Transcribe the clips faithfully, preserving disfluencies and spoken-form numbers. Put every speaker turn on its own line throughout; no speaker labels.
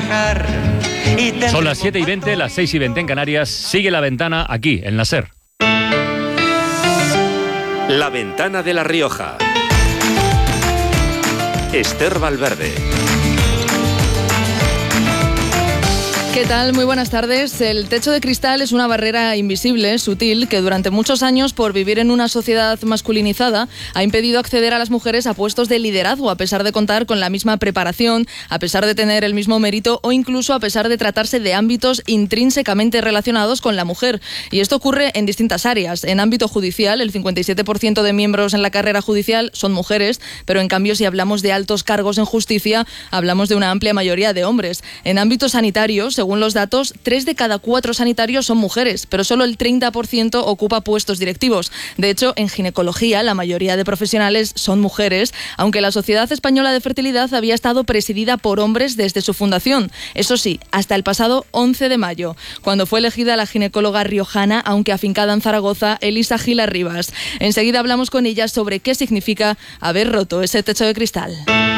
trabajar. Y
Son las siete y veinte, las seis y veinte en Canarias. Sigue La Ventana aquí, en la SER.
La Ventana de La Rioja. Esther Valverde.
¿Qué tal? Muy buenas tardes. El techo de cristal es una barrera invisible, sutil, que durante muchos años, por vivir en una sociedad masculinizada, ha impedido acceder a las mujeres a puestos de liderazgo, a pesar de contar con la misma preparación, a pesar de tener el mismo mérito o incluso a pesar de tratarse de ámbitos intrínsecamente relacionados con la mujer. Y esto ocurre en distintas áreas. En ámbito judicial, el cincuenta y siete por ciento de miembros en la carrera judicial son mujeres, pero en cambio, si hablamos de altos cargos en justicia, hablamos de una amplia mayoría de hombres. En ámbito sanitario, según Según los datos, tres de cada cuatro sanitarios son mujeres, pero solo el treinta por ciento ocupa puestos directivos. De hecho, en ginecología, la mayoría de profesionales son mujeres, aunque la Sociedad Española de Fertilidad había estado presidida por hombres desde su fundación. Eso sí, hasta el pasado once de mayo, cuando fue elegida la ginecóloga riojana, aunque afincada en Zaragoza, Elisa Gila Rivas. Enseguida hablamos con ella sobre qué significa haber roto ese techo de cristal.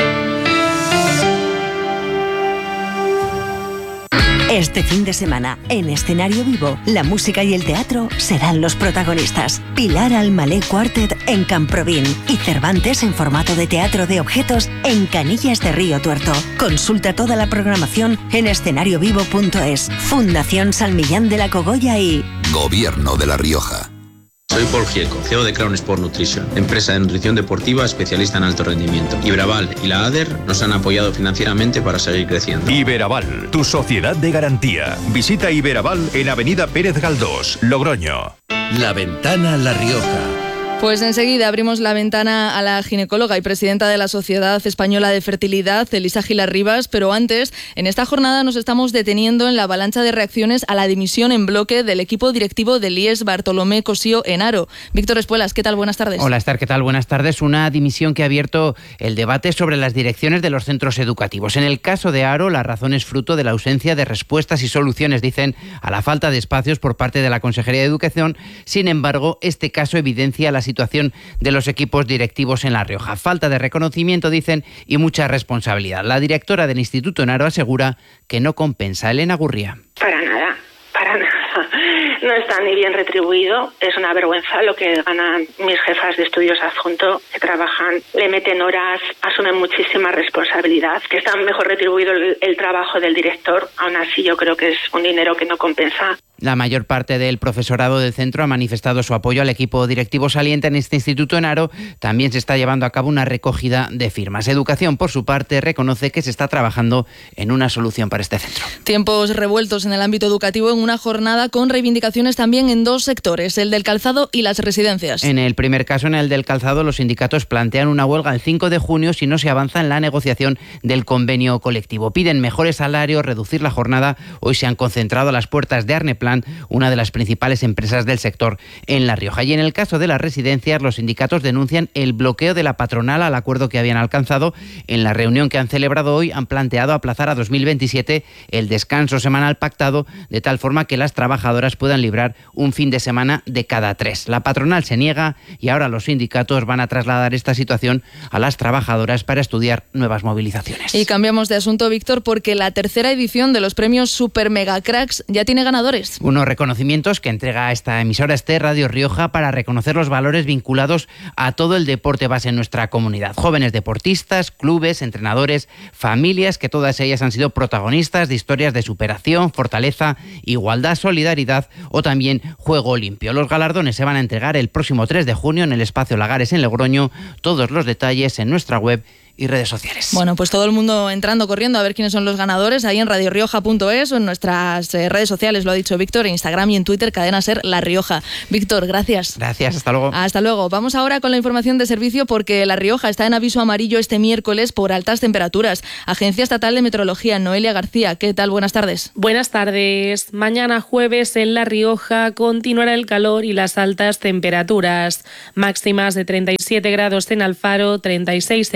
Este fin de semana, en Escenario Vivo, la música y el teatro serán los protagonistas. Pilar Almalé Quartet en Camprovin y Cervantes en formato de teatro de objetos en Canillas de Río Tuerto. Consulta toda la programación en escenario vivo punto es. Fundación San Millán de la Cogolla y
Gobierno de La Rioja.
Soy Paul Gieco, C E O de Crown Sport Nutrition, empresa de nutrición deportiva especialista en alto rendimiento. Iberaval y la ADER nos han apoyado financieramente para seguir creciendo.
Iberaval, tu sociedad de garantía. Visita Iberaval en Avenida Pérez Galdós, Logroño.
La Ventana La Rioja.
Pues enseguida abrimos la ventana a la ginecóloga y presidenta de la Sociedad Española de Fertilidad, Elisa Gila Rivas, pero antes, en esta jornada nos estamos deteniendo en la avalancha de reacciones a la dimisión en bloque del equipo directivo del I E S Bartolomé Cosío en Haro. Víctor Espuelas, ¿qué tal? Buenas tardes.
Hola Esther, ¿qué tal? Buenas tardes. Una dimisión que ha abierto el debate sobre las direcciones de los centros educativos. En el caso de Haro, la razón es fruto de la ausencia de respuestas y soluciones, dicen, a la falta de espacios por parte de la Consejería de Educación. Sin embargo, este caso evidencia la situación de los equipos directivos en La Rioja. Falta de reconocimiento, dicen, y mucha responsabilidad. La directora del Instituto en Haro asegura que no compensa. Elena Gurría.
Para nada, para nada. No está ni bien retribuido. Es una vergüenza lo que ganan mis jefas de estudios adjunto, que trabajan, le meten horas, asumen muchísima responsabilidad, que está mejor retribuido el, el trabajo del director. Aún así, yo creo que es un dinero que no compensa.
La mayor parte del profesorado del centro ha manifestado su apoyo al equipo directivo saliente en este instituto en Haro. También se está llevando a cabo una recogida de firmas. Educación, por su parte, reconoce que se está trabajando en una solución para este centro.
Tiempos revueltos en el ámbito educativo en una jornada con reivindicaciones también en dos sectores, el del calzado y las residencias.
En el primer caso, en el del calzado, los sindicatos plantean una huelga el cinco de junio si no se avanza en la negociación del convenio colectivo. Piden mejores salarios, reducir la jornada. Hoy se han concentrado a las puertas de Arneplan, una de las principales empresas del sector en La Rioja. Y en el caso de las residencias, los sindicatos denuncian el bloqueo de la patronal al acuerdo que habían alcanzado. En la reunión que han celebrado hoy han planteado aplazar a dos mil veintisiete el descanso semanal pactado, de tal forma que las trabajadoras puedan librar un fin de semana de cada tres. La patronal se niega y ahora los sindicatos van a trasladar esta situación a las trabajadoras para estudiar nuevas movilizaciones.
Y cambiamos de asunto, Víctor, porque la tercera edición de los premios Super Mega Cracks ya tiene ganadores.
Unos reconocimientos que entrega esta emisora, este Radio Rioja, para reconocer los valores vinculados a todo el deporte base en nuestra comunidad. Jóvenes deportistas, clubes, entrenadores, familias, que todas ellas han sido protagonistas de historias de superación, fortaleza, igualdad, solidaridad o también juego limpio. Los galardones se van a entregar el próximo tres de junio en el Espacio Lagares en Logroño. Todos los detalles en nuestra web y redes sociales.
Bueno, pues todo el mundo entrando, corriendo a ver quiénes son los ganadores ahí en radio rioja punto es o en nuestras eh, redes sociales, lo ha dicho Víctor, en Instagram y en Twitter, Cadena Ser La Rioja. Víctor, gracias.
Gracias, hasta luego.
Hasta luego. Vamos ahora con la información de servicio porque La Rioja está en aviso amarillo este miércoles por altas temperaturas. Agencia Estatal de Meteorología, Noelia García, ¿qué tal? Buenas tardes.
Buenas tardes. Mañana jueves en La Rioja continuará el calor y las altas temperaturas. Máximas de treinta y siete grados en Alfaro, treinta y seis en Calahorra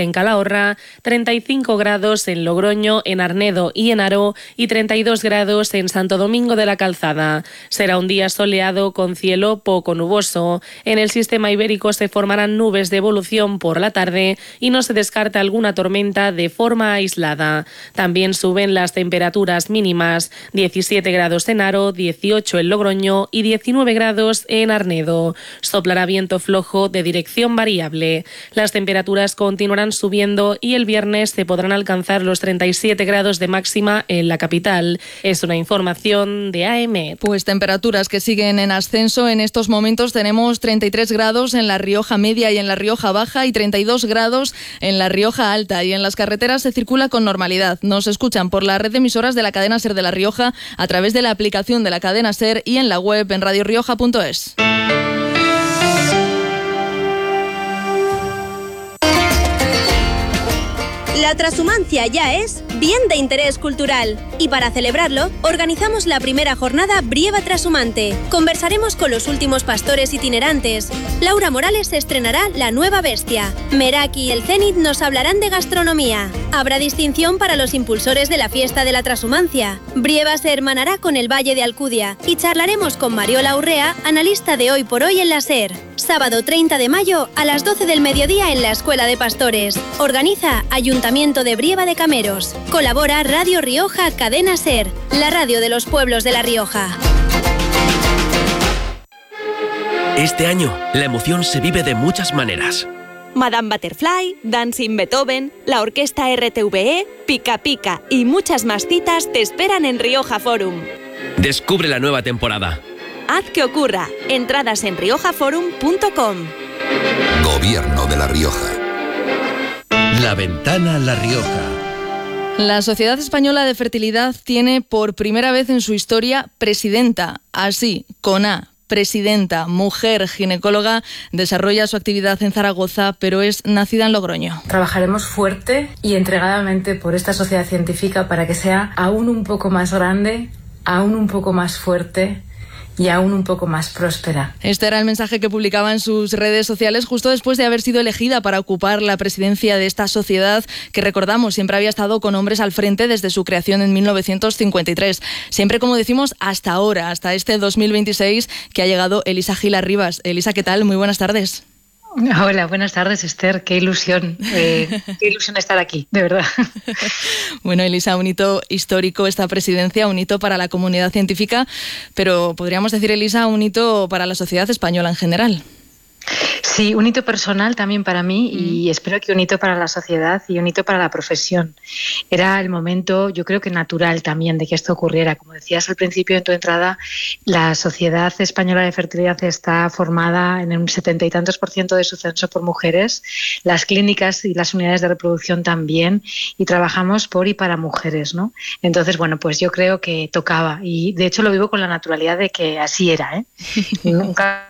Calahorra, treinta y cinco grados en Logroño, en Arnedo y en Haro y treinta y dos grados en Santo Domingo de la Calzada. Será un día soleado con cielo poco nuboso. En el sistema ibérico se formarán nubes de evolución por la tarde y no se descarta alguna tormenta de forma aislada. También suben las temperaturas mínimas, diecisiete grados en Haro, dieciocho en Logroño y diecinueve grados en Arnedo. Soplará viento flojo de dirección variable. Las temperaturas continuarán subiendo y el viernes se podrán alcanzar los treinta y siete grados de máxima en la capital. Es una información de A E M E T.
Pues temperaturas que siguen en ascenso. En estos momentos tenemos treinta y tres grados en la Rioja Media y en la Rioja Baja y treinta y dos grados en la Rioja Alta. Y en las carreteras se circula con normalidad. Nos escuchan por la red de emisoras de la cadena SER de La Rioja a través de la aplicación de la cadena SER y en la web en radio rioja punto es.
La transhumancia ya es bien de interés cultural y para celebrarlo organizamos la primera jornada Brieva Transhumante. Conversaremos con los últimos pastores itinerantes. Laura Morales estrenará La Nueva Bestia. Meraki y el Zenit nos hablarán de gastronomía. Habrá distinción para los impulsores de la fiesta de la transhumancia. Brieva se hermanará con el Valle de Alcudia y charlaremos con Mariola Urrea, analista de Hoy por Hoy en la SER. Sábado treinta de mayo a las doce del mediodía en la Escuela de Pastores. Organiza Ayuntamiento de Brieva de Cameros. Colabora Radio Rioja Cadena SER, la radio de los pueblos de La Rioja.
Este año, la emoción se vive de muchas maneras.
Madame Butterfly, Dancing Beethoven, la Orquesta R T V E, Pica Pica y muchas más citas te esperan en Rioja Forum.
Descubre la nueva temporada.
Haz que ocurra. Entradas en rioja forum punto com.
Gobierno de La Rioja. La Ventana La Rioja.
La Sociedad Española de Fertilidad tiene por primera vez en su historia presidenta, así, con A. Presidenta, mujer, ginecóloga, desarrolla su actividad en Zaragoza, pero es nacida en Logroño.
Trabajaremos fuerte y entregadamente por esta sociedad científica para que sea aún un poco más grande, aún un poco más fuerte y aún un poco más próspera.
Este era el mensaje que publicaba en sus redes sociales justo después de haber sido elegida para ocupar la presidencia de esta sociedad que, recordamos, siempre había estado con hombres al frente desde su creación en mil novecientos cincuenta y tres. Siempre, como decimos, hasta ahora, hasta este dos mil veintiséis que ha llegado Elisa Gil Arribas. Elisa, ¿qué tal? Muy buenas tardes.
Hola, buenas tardes, Esther. Qué ilusión, eh, qué ilusión estar aquí, de verdad.
Bueno, Elisa, un hito histórico esta presidencia, un hito para la comunidad científica, pero podríamos decir, Elisa, un hito para la sociedad española en general.
Sí, un hito personal también para mí y espero que un hito para la sociedad y un hito para la profesión. Era el momento, yo creo que natural también, de que esto ocurriera. Como decías al principio en tu entrada, la Sociedad Española de Fertilidad está formada en un setenta y tantos por ciento de su censo por mujeres, las clínicas y las unidades de reproducción también, y trabajamos por y para mujeres, ¿no? Entonces, bueno, pues yo creo que tocaba y de hecho lo vivo con la naturalidad de que así era, ¿eh? Nunca...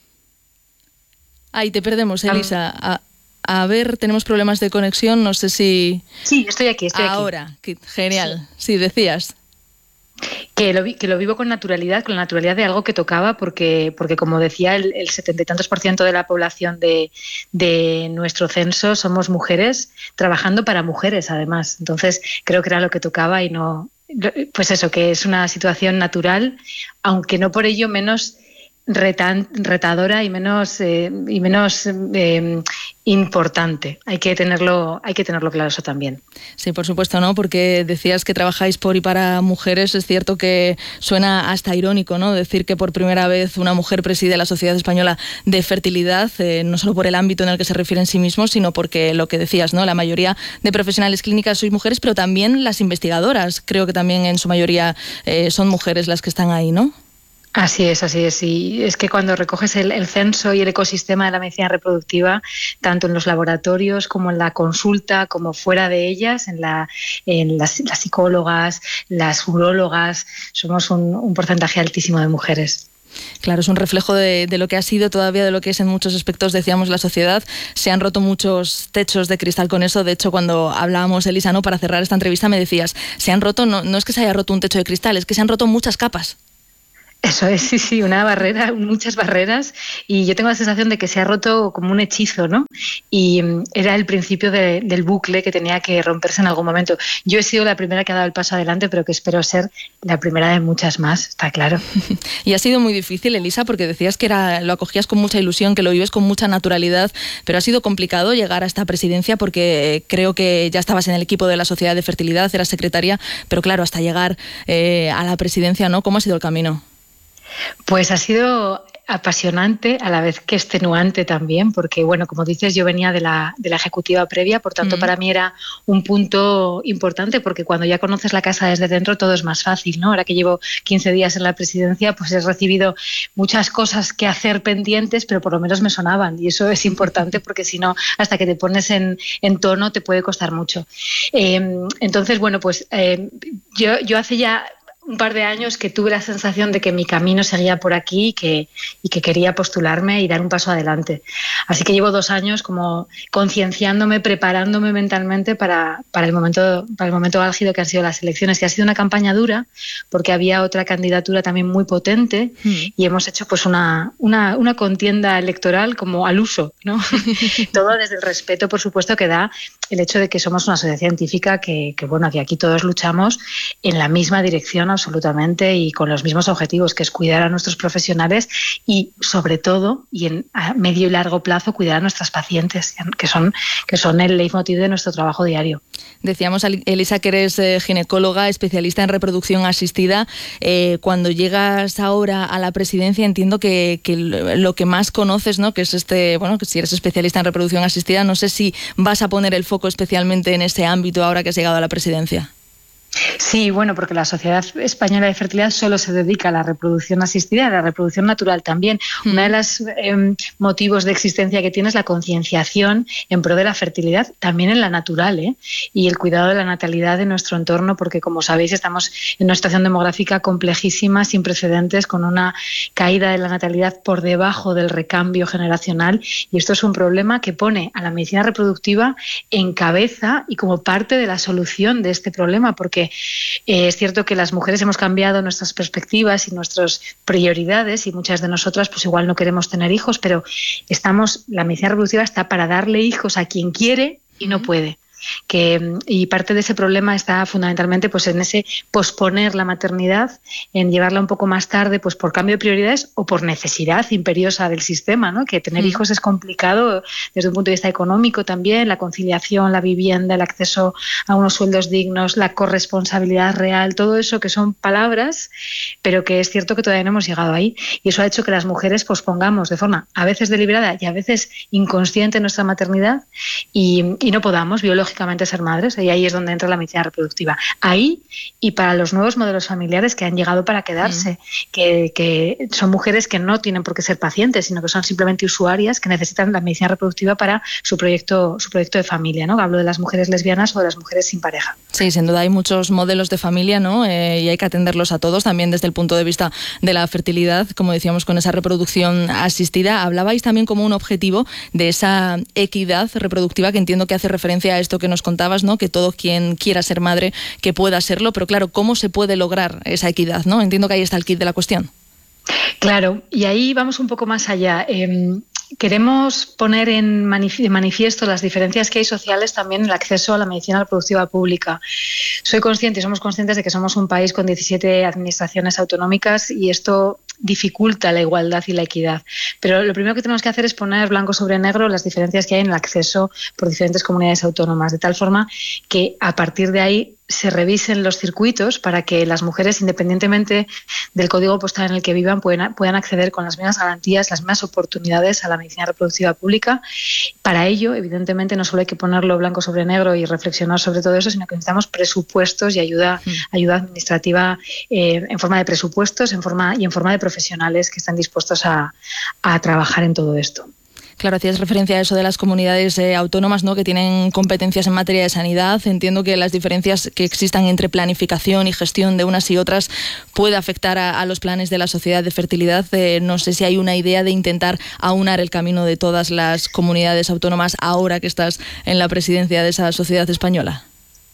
Ay, te perdemos, Elisa. A, a ver, tenemos problemas de conexión, no sé si...
Sí, estoy aquí, estoy
Ahora,
aquí.
Ahora, genial. Sí. sí, decías.
Que lo, que lo vivo con naturalidad, con la naturalidad de algo que tocaba, porque, porque como decía, el, el setenta y tantos por ciento de la población de, de nuestro censo somos mujeres, trabajando para mujeres además. Entonces creo que era lo que tocaba y no... Pues eso, que es una situación natural, aunque no por ello menos... Retan, retadora y menos eh, y menos eh, importante. Hay que tenerlo, hay que tenerlo claro eso también.
Sí, por supuesto, ¿no? Porque decías que trabajáis por y para mujeres. Es cierto que suena hasta irónico, ¿no? Decir que por primera vez una mujer preside la Sociedad Española de Fertilidad, eh, no solo por el ámbito en el que se refiere en sí mismo, sino porque lo que decías, ¿no? La mayoría de profesionales clínicas sois mujeres, pero también las investigadoras. Creo que también en su mayoría eh, son mujeres las que están ahí, ¿no?
Así es, así es. Y es que cuando recoges el, el censo y el ecosistema de la medicina reproductiva, tanto en los laboratorios como en la consulta, como fuera de ellas, en, la, en las, las psicólogas, las urólogas, somos un, un porcentaje altísimo de mujeres.
Claro, es un reflejo de, de lo que ha sido todavía, de lo que es en muchos aspectos, decíamos, la sociedad. Se han roto muchos techos de cristal con eso. De hecho, cuando hablábamos, Elisa, ¿no? Para cerrar esta entrevista me decías, se han roto, no, no es que se haya roto un techo de cristal, es que se han roto muchas capas.
Eso es, sí, sí, una barrera, muchas barreras, y yo tengo la sensación de que se ha roto como un hechizo, ¿no? Y mm, era el principio de, del bucle que tenía que romperse en algún momento. Yo he sido la primera que ha dado el paso adelante, pero que espero ser la primera de muchas más, está claro.
Y ha sido muy difícil, Elisa, porque decías que era, lo acogías con mucha ilusión, que lo vives con mucha naturalidad, pero ha sido complicado llegar a esta presidencia porque creo que ya estabas en el equipo de la Sociedad de Fertilidad, eras secretaria, pero claro, hasta llegar eh, a la presidencia, ¿no? ¿Cómo ha sido el camino?
Pues ha sido apasionante, a la vez que extenuante también, porque, bueno, como dices, yo venía de la, de la ejecutiva previa, por tanto, mm. para mí era un punto importante, porque cuando ya conoces la casa desde dentro todo es más fácil, ¿no? Ahora que llevo quince días en la presidencia, pues he recibido muchas cosas que hacer pendientes, pero por lo menos me sonaban, y eso es importante, porque si no, hasta que te pones en, en tono, te puede costar mucho. Eh, entonces, bueno, pues eh, yo, yo hace ya un par de años que tuve la sensación de que mi camino seguía por aquí y que, y que quería postularme y dar un paso adelante. Así que llevo dos años como concienciándome, preparándome mentalmente para, para, el momento, para el momento álgido que han sido las elecciones, que ha sido una campaña dura porque había otra candidatura también muy potente mm. y hemos hecho pues una, una, una contienda electoral como al uso, ¿no? Todo desde el respeto, por supuesto, que da el hecho de que somos una sociedad científica que, que, bueno, que aquí todos luchamos en la misma dirección absolutamente y con los mismos objetivos, que es cuidar a nuestros profesionales y, sobre todo, y en a medio y largo plazo, cuidar a nuestras pacientes, que son, que son el leitmotiv de nuestro trabajo diario.
Decíamos, Elisa, que eres eh, ginecóloga, especialista en reproducción asistida. Eh, cuando llegas ahora a la presidencia, entiendo que, que lo que más conoces, ¿no?, que es este, bueno, que si eres especialista en reproducción asistida, no sé si vas a poner el foco especialmente en ese ámbito ahora que has llegado a la presidencia.
Sí, bueno, porque la Sociedad Española de Fertilidad solo se dedica a la reproducción asistida, a la reproducción natural también. Mm. Uno de los eh, motivos de existencia que tiene es la concienciación en pro de la fertilidad, también en la natural, ¿eh? Y el cuidado de la natalidad de nuestro entorno, porque, como sabéis, estamos en una situación demográfica complejísima, sin precedentes, con una caída de la natalidad por debajo del recambio generacional, y esto es un problema que pone a la medicina reproductiva en cabeza y como parte de la solución de este problema, porque Eh, es cierto que las mujeres hemos cambiado nuestras perspectivas y nuestras prioridades y muchas de nosotras pues igual no queremos tener hijos, pero estamos, la medicina reproductiva está para darle hijos a quien quiere y no puede. Que, y parte de ese problema está fundamentalmente pues en ese posponer la maternidad, en llevarla un poco más tarde pues por cambio de prioridades o por necesidad imperiosa del sistema, ¿no? Que tener mm. hijos es complicado desde un punto de vista económico también, la conciliación, la vivienda, el acceso a unos sueldos dignos, la corresponsabilidad real, todo eso que son palabras, pero que es cierto que todavía no hemos llegado ahí, y eso ha hecho que las mujeres pospongamos de forma a veces deliberada y a veces inconsciente nuestra maternidad y, y no podamos biológicamente ser madres, y ahí es donde entra la medicina reproductiva. Ahí, y para los nuevos modelos familiares que han llegado para quedarse, mm. que, que son mujeres que no tienen por qué ser pacientes, sino que son simplemente usuarias que necesitan la medicina reproductiva para su proyecto, su proyecto de familia, ¿no? Hablo de las mujeres lesbianas o de las mujeres sin pareja.
Sí, sin duda hay muchos modelos de familia, ¿no? Eh, y hay que atenderlos a todos, también desde el punto de vista de la fertilidad, como decíamos, con esa reproducción asistida. Hablabais también como un objetivo de esa equidad reproductiva, que entiendo que hace referencia a esto que nos contabas, ¿no? Que todo quien quiera ser madre, que pueda serlo, pero claro, ¿cómo se puede lograr esa equidad, ¿no? Entiendo que ahí está el kit de la cuestión.
Claro, y ahí vamos un poco más allá. Eh, queremos poner en manifiesto las diferencias que hay sociales también en el acceso a la medicina reproductiva pública. Soy consciente y somos conscientes de que somos un país con diecisiete administraciones autonómicas y esto dificulta la igualdad y la equidad. Pero lo primero que tenemos que hacer es poner blanco sobre negro las diferencias que hay en el acceso por diferentes comunidades autónomas, de tal forma que a partir de ahí se revisen los circuitos para que las mujeres, independientemente del código postal en el que vivan, puedan, puedan acceder con las mismas garantías, las mismas oportunidades a la medicina reproductiva pública. Para ello, evidentemente, no solo hay que ponerlo blanco sobre negro y reflexionar sobre todo eso, sino que necesitamos presupuestos y ayuda, mm. ayuda administrativa eh, en forma de presupuestos en forma, y en forma de profesionales que están dispuestos a, a trabajar en todo esto.
Claro, hacías referencia a eso de las comunidades eh, autónomas, ¿no?, que tienen competencias en materia de sanidad. Entiendo que las diferencias que existan entre planificación y gestión de unas y otras puede afectar a, a los planes de la Sociedad de Fertilidad. Eh, no sé si hay una idea de intentar aunar el camino de todas las comunidades autónomas ahora que estás en la presidencia de esa sociedad española.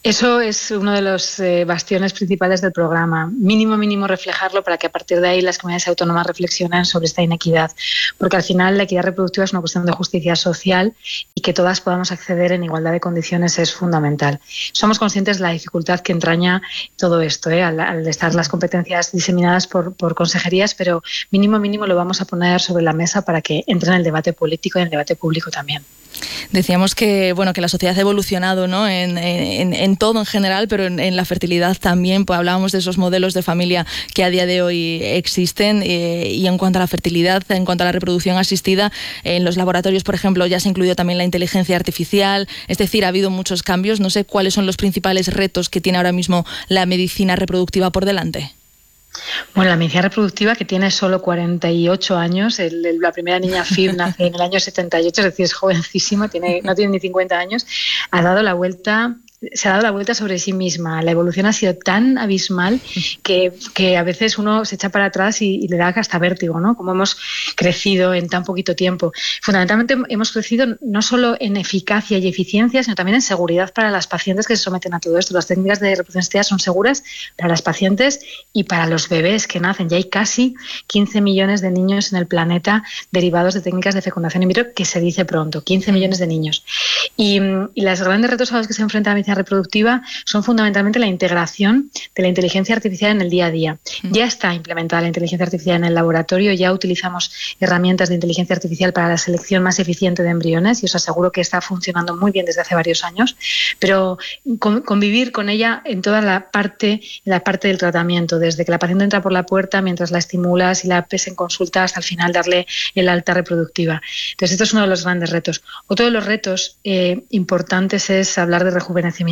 Eso es uno de los eh, bastiones principales del programa. Mínimo, mínimo reflejarlo para que a partir de ahí las comunidades autónomas reflexionen sobre esta inequidad. Porque al final la equidad reproductiva es una cuestión de justicia social y que todas podamos acceder en igualdad de condiciones es fundamental. Somos conscientes de la dificultad que entraña todo esto, ¿eh? al, al estar las competencias diseminadas por, por consejerías, pero mínimo, mínimo lo vamos a poner sobre la mesa para que entre en el debate político y en el debate público también.
Decíamos que bueno que la sociedad ha evolucionado, ¿no? en, en, en todo en general, pero en, en la fertilidad también. Pues hablábamos de esos modelos de familia que a día de hoy existen eh, y en cuanto a la fertilidad, en cuanto a la reproducción asistida, en los laboratorios, por ejemplo, ya se ha incluido también la inteligencia artificial, es decir, ha habido muchos cambios. No sé cuáles son los principales retos que tiene ahora mismo la medicina reproductiva por delante.
Bueno, la medicina reproductiva, que tiene solo cuarenta y ocho años, el, el, la primera niña F I B nace en el año setenta y ocho, es decir, es jovencísima, tiene, no tiene ni cincuenta años, ha dado la vuelta... se ha dado la vuelta sobre sí misma. La evolución ha sido tan abismal que, que a veces uno se echa para atrás y, y le da hasta vértigo, ¿no? Como hemos crecido en tan poquito tiempo. Fundamentalmente hemos crecido no solo en eficacia y eficiencia, sino también en seguridad para las pacientes que se someten a todo esto. Las técnicas de reproducción asistida son seguras para las pacientes y para los bebés que nacen. Ya hay casi quince millones de niños en el planeta derivados de técnicas de fecundación in vitro, que se dice pronto, quince millones de niños. Y, y los grandes retos a los que se enfrenta la medicina reproductiva son fundamentalmente la integración de la inteligencia artificial en el día a día. Mm. Ya está implementada la inteligencia artificial en el laboratorio, ya utilizamos herramientas de inteligencia artificial para la selección más eficiente de embriones y os aseguro que está funcionando muy bien desde hace varios años, pero convivir con ella en toda la parte, la parte del tratamiento, desde que la paciente entra por la puerta, mientras la estimulas y la ves en consulta, hasta el final darle el alta reproductiva. Entonces, esto es uno de los grandes retos. Otro de los retos eh, importantes es hablar de rejuvenecimiento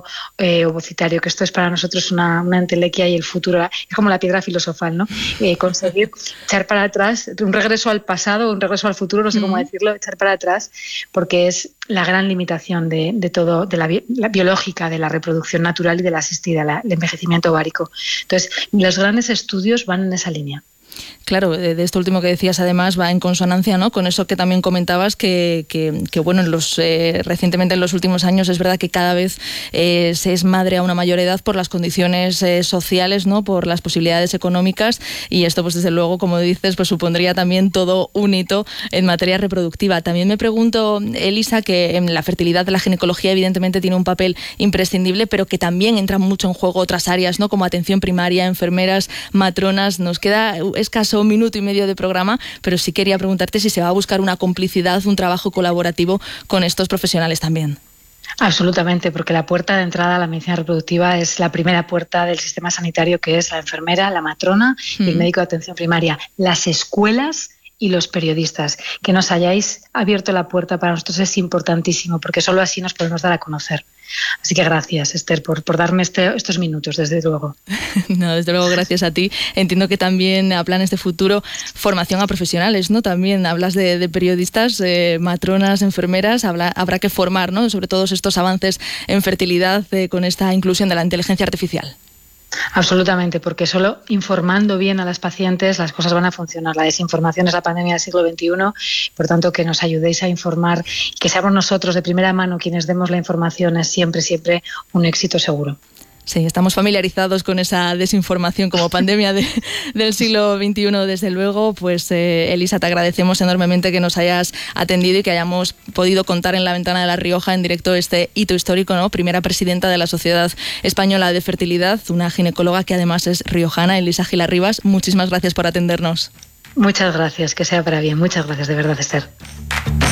Eh, ovocitario, que esto es para nosotros una, una entelequia y el futuro, es como la piedra filosofal, ¿no? Eh, conseguir echar para atrás, un regreso al pasado, un regreso al futuro, no sé cómo decirlo, echar para atrás, porque es la gran limitación de, de todo, de la, la biológica, de la reproducción natural y de la asistida, la, el envejecimiento ovárico. Entonces, los grandes estudios van en esa línea.
Claro, de, de esto último que decías además va en consonancia, ¿no?, con eso que también comentabas que, que, que bueno, en los, eh, recientemente en los últimos años es verdad que cada vez eh, se es madre a una mayor edad por las condiciones eh, sociales, ¿no?, por las posibilidades económicas, y esto pues desde luego, como dices, pues supondría también todo un hito en materia reproductiva. También me pregunto, Elisa, que en la fertilidad, la ginecología evidentemente tiene un papel imprescindible, pero que también entran mucho en juego otras áreas, ¿no?, como atención primaria, enfermeras, matronas. Nos queda escaso un minuto y medio de programa, pero sí quería preguntarte si se va a buscar una complicidad, un trabajo colaborativo con estos profesionales también.
Absolutamente, porque la puerta de entrada a la medicina reproductiva es la primera puerta del sistema sanitario, que es la enfermera, la matrona y el médico de atención primaria. Las escuelas y los periodistas. Que nos hayáis abierto la puerta para nosotros es importantísimo, porque solo así nos podemos dar a conocer. Así que gracias, Esther, por, por darme este, estos minutos, desde luego.
No, desde luego, gracias a ti. Entiendo que también a planes de futuro, formación a profesionales, ¿no? También hablas de, de periodistas, eh, matronas, enfermeras, habla, habrá que formar, ¿no?, sobre todos estos avances en fertilidad eh, con esta inclusión de la inteligencia artificial.
Absolutamente, porque solo informando bien a las pacientes las cosas van a funcionar. La desinformación es la pandemia del siglo veintiuno, por tanto que nos ayudéis a informar, que seamos nosotros de primera mano quienes demos la información, es siempre, siempre un éxito seguro.
Sí, estamos familiarizados con esa desinformación como pandemia de, del siglo veintiuno, desde luego. Pues eh, Elisa, te agradecemos enormemente que nos hayas atendido y que hayamos podido contar en La Ventana de La Rioja en directo este hito histórico, ¿no? Primera presidenta de la Sociedad Española de Fertilidad, una ginecóloga que además es riojana, Elisa Gil Arribas. Muchísimas gracias por atendernos.
Muchas gracias, que sea para bien. Muchas gracias, de verdad, Esther.